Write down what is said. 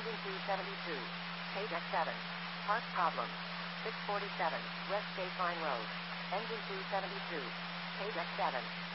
Engine 272. Page X7. Parts problem. 647. West State Line Road. Engine 272. Page X7.